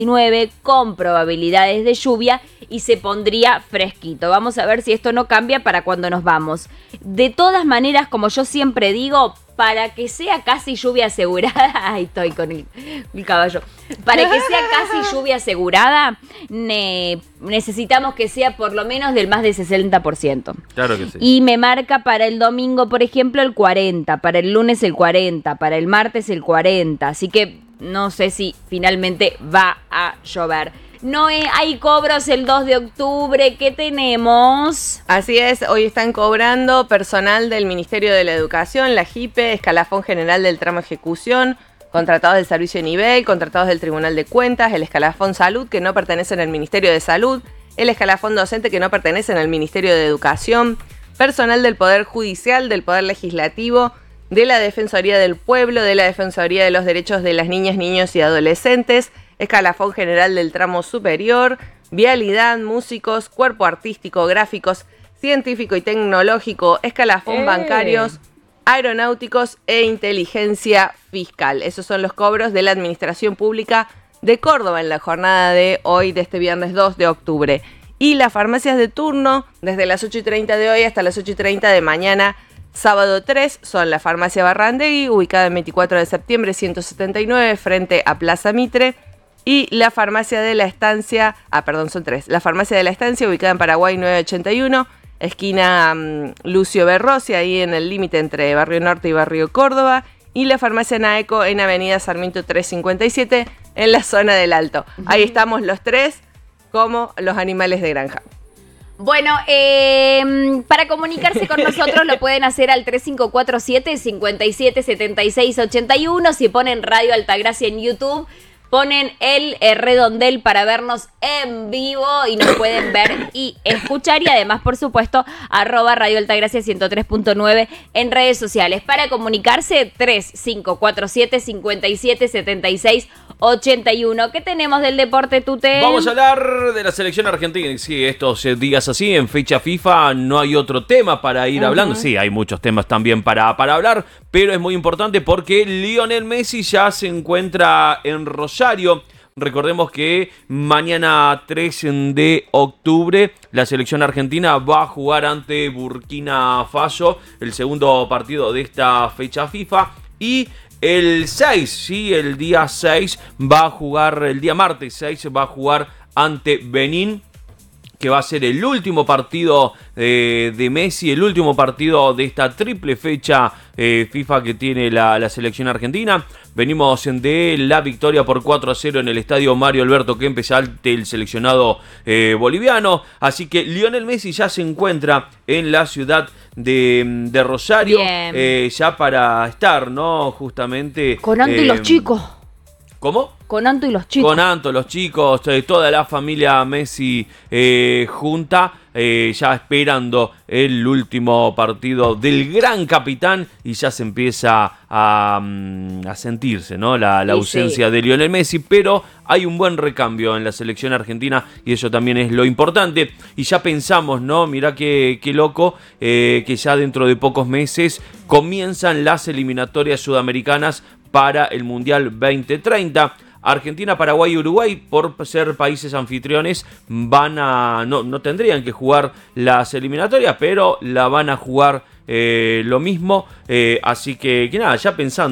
con probabilidades de lluvia y se pondría fresquito. Vamos a ver si esto no cambia para cuando nos vamos. De todas maneras, como yo siempre digo, para que sea casi lluvia asegurada, ahí estoy con el caballo, para que sea casi lluvia asegurada, necesitamos que sea por lo menos del más del 60%. Claro que sí. Y me marca para el domingo, por ejemplo, el 40%, para el lunes el 40%, para el martes el 40%, así que no sé si finalmente va a llover. No hay cobros el 2 de octubre, ¿qué tenemos? Así es, hoy están cobrando personal del Ministerio de la Educación, la JIPE, escalafón general del tramo ejecución, contratados del servicio de nivel, contratados del Tribunal de Cuentas, el escalafón salud que no pertenecen al Ministerio de Salud, el escalafón docente que no pertenecen al Ministerio de Educación, personal del Poder Judicial, del Poder Legislativo, de la Defensoría del Pueblo, de la Defensoría de los Derechos de las Niñas, Niños y Adolescentes, escalafón general del tramo superior, vialidad, músicos, cuerpo artístico, gráficos, científico y tecnológico, escalafón bancarios, aeronáuticos e inteligencia fiscal. Esos son los cobros de la Administración Pública de Córdoba en la jornada de hoy, de este viernes 2 de octubre. Y las farmacias de turno, desde las 8:30 de hoy hasta las 8:30 de mañana, sábado 3, son la farmacia Barrandegui, ubicada en 24 de septiembre 179, frente a Plaza Mitre. Y la farmacia de la Estancia, son 3. La farmacia de la Estancia, ubicada en Paraguay 981, esquina Lucio Berrossi, ahí en el límite entre Barrio Norte y Barrio Córdoba. Y la farmacia Naeco en Avenida Sarmiento 357, en la zona del Alto. Ahí estamos los tres, como los animales de granja. Bueno, para comunicarse con nosotros lo pueden hacer al 3547-577681. Si ponen Radio Altagracia en YouTube, ponen el redondel para vernos en vivo y nos pueden ver y escuchar. Y además, por supuesto, @Radio Altagracia 103.9 en redes sociales. Para comunicarse, 3547-577681. ¿Qué tenemos del deporte, Tute? Vamos a hablar de la selección argentina. Sí, estos días así, en fecha FIFA, no hay otro tema para ir hablando. Sí, hay muchos temas también para hablar, pero es muy importante porque Lionel Messi ya se encuentra en Rosario. Recordemos que mañana 3 de octubre la selección argentina va a jugar ante Burkina Faso, el segundo partido de esta fecha FIFA. Y el 6, sí, el día 6 va a jugar, el día martes 6 va a jugar ante Benín, que va a ser el último partido de Messi, el último partido de esta triple fecha FIFA que tiene la selección argentina. Venimos de la victoria por 4-0 en el estadio Mario Alberto Kempes ante el seleccionado boliviano. Así que Lionel Messi ya se encuentra en la ciudad de Rosario, ya para estar, ¿no? Justamente con Anto y los chicos. ¿Cómo? Con Anto y los chicos. Con Anto, los chicos, toda la familia Messi junta, ya esperando el último partido del gran capitán, y ya se empieza a sentirse, ¿no? La ausencia de Lionel Messi, pero hay un buen recambio en la selección argentina y eso también es lo importante. Y ya pensamos, ¿no? Mirá qué loco, que ya dentro de pocos meses comienzan las eliminatorias sudamericanas para el Mundial 2030. Argentina, Paraguay y Uruguay, por ser países anfitriones, no tendrían que jugar las eliminatorias, pero la van a jugar lo mismo. Así que nada, ya pensando